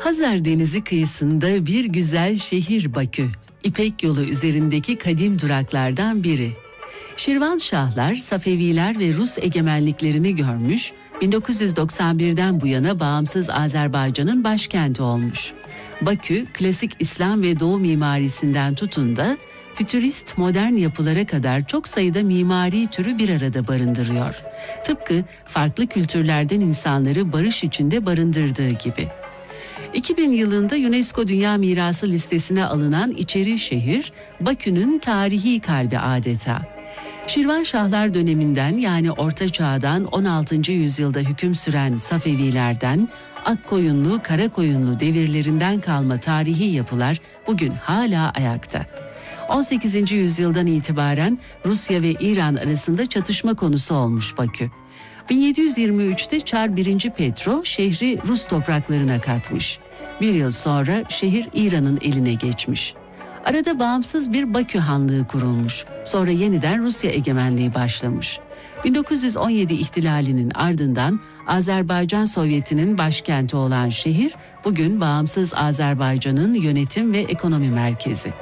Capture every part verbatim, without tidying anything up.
Hazar Denizi kıyısında bir güzel şehir Bakü, İpek Yolu üzerindeki kadim duraklardan biri. Şirvanşahlar, Safeviler ve Rus egemenliklerini görmüş, bin dokuz yüz doksan birden bu yana bağımsız Azerbaycan'ın başkenti olmuş. Bakü, klasik İslam ve Doğu mimarisinden tutun da fütürist modern yapılara kadar çok sayıda mimari türü bir arada barındırıyor. Tıpkı farklı kültürlerden insanları barış içinde barındırdığı gibi. iki bin yılında UNESCO Dünya Mirası listesine alınan İçeri şehir, Bakü'nün tarihi kalbi adeta. Şirvanşahlar döneminden yani Orta Çağ'dan on altıncı yüzyılda hüküm süren Safevilerden, Akkoyunlu, Karakoyunlu devirlerinden kalma tarihi yapılar bugün hala ayakta. on sekizinci yüzyıldan itibaren Rusya ve İran arasında çatışma konusu olmuş Bakü. bin yedi yüz yirmi üçte Çar birinci Petro şehri Rus topraklarına katmış. Bir yıl sonra şehir İran'ın eline geçmiş. Arada bağımsız bir Bakü Hanlığı kurulmuş. Sonra yeniden Rusya egemenliği başlamış. bin dokuz yüz on yedi ihtilalinin ardından Azerbaycan Sovyeti'nin başkenti olan şehir, bugün bağımsız Azerbaycan'ın yönetim ve ekonomi merkezi.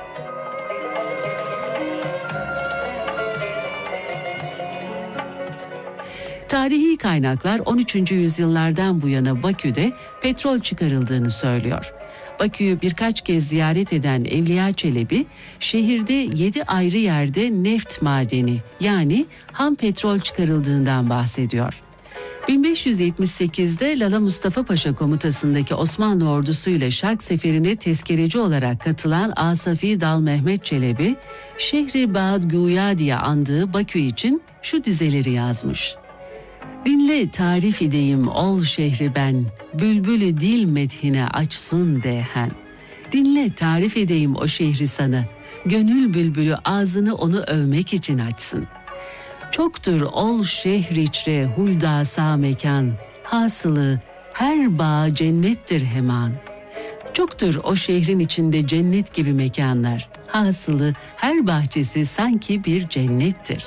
Tarihi kaynaklar on üçüncü yüzyıllardan bu yana Bakü'de petrol çıkarıldığını söylüyor. Bakü'yü birkaç kez ziyaret eden Evliya Çelebi, şehirde yedi ayrı yerde neft madeni yani ham petrol çıkarıldığından bahsediyor. bin beş yüz yetmiş sekizde Lala Mustafa Paşa komutasındaki Osmanlı ordusuyla Şark Seferi'ne tezkereci olarak katılan Asafi Dal Mehmet Çelebi, Şehri Bağd Güya diye andığı Bakü için şu dizeleri yazmış. Dinle tarif edeyim ol şehri ben, bülbülü dil methine açsın dehen. Dinle tarif edeyim o şehri sana, gönül bülbülü ağzını onu övmek için açsın. Çoktur ol şehriçre huldasa mekan, hasılı her bağ cennettir hemen. Çoktur o şehrin içinde cennet gibi mekanlar, hasılı her bahçesi sanki bir cennettir.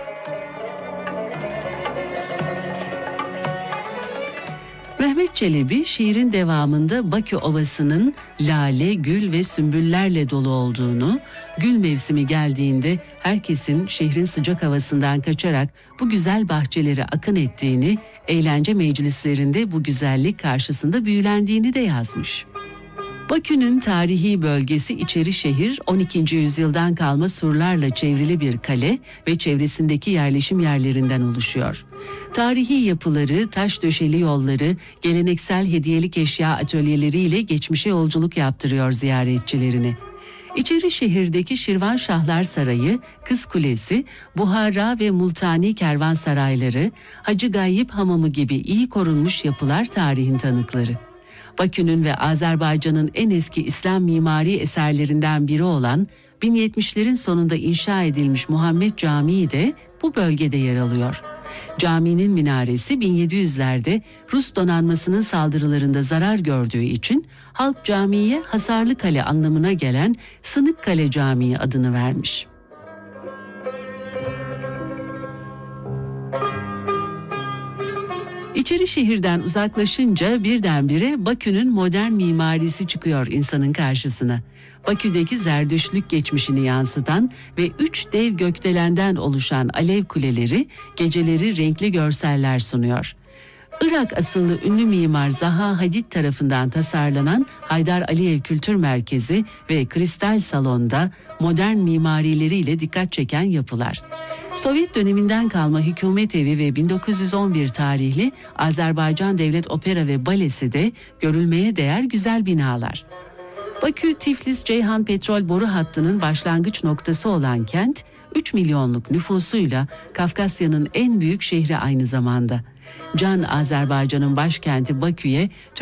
Mehmet Çelebi şiirin devamında Bakü Ovası'nın lale, gül ve sümbüllerle dolu olduğunu, gül mevsimi geldiğinde herkesin şehrin sıcak havasından kaçarak bu güzel bahçelere akın ettiğini, eğlence meclislerinde bu güzellik karşısında büyülendiğini de yazmış. Bakü'nün tarihi bölgesi İçeri şehir, on ikinci yüzyıldan kalma surlarla çevrili bir kale ve çevresindeki yerleşim yerlerinden oluşuyor. Tarihi yapıları, taş döşeli yolları, geleneksel hediyelik eşya atölyeleriyle geçmişe yolculuk yaptırıyor ziyaretçilerini. İçeri şehirdeki Şirvanşahlar Sarayı, Kız Kulesi, Buhara ve Multani kervansarayları, Hacı Gayyip Hamamı gibi iyi korunmuş yapılar tarihin tanıkları. Bakü'nün ve Azerbaycan'ın en eski İslam mimari eserlerinden biri olan bin yetmişlerin sonunda inşa edilmiş Muhammed Camii de bu bölgede yer alıyor. Caminin minaresi bin yedi yüzlerde Rus donanmasının saldırılarında zarar gördüğü için halk camiye hasarlı kale anlamına gelen Sınıkkale Camii adını vermiş. İçeri şehirden uzaklaşınca birdenbire Bakü'nün modern mimarisi çıkıyor insanın karşısına. Bakü'deki Zerdüştlük geçmişini yansıtan ve üç dev gökdelenden oluşan alev kuleleri geceleri renkli görseller sunuyor. Irak asıllı ünlü mimar Zaha Hadid tarafından tasarlanan Haydar Aliyev Kültür Merkezi ve Kristal Salon'da modern mimarileriyle dikkat çeken yapılar. Sovyet döneminden kalma hükümet evi ve bin dokuz yüz on bir tarihli Azerbaycan Devlet Opera ve Balesi de görülmeye değer güzel binalar. Bakü, Tiflis-Ceyhan petrol boru hattının başlangıç noktası olan kent, üç milyonluk nüfusuyla Kafkasya'nın en büyük şehri aynı zamanda. Can Azerbaycan'ın başkenti Bakü'ye